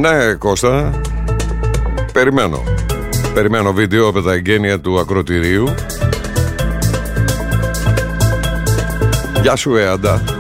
Ναι, Κώστα. Περιμένω βίντεο από τα εγγένεια του ακροτηρίου. Γεια σου, Έαντα.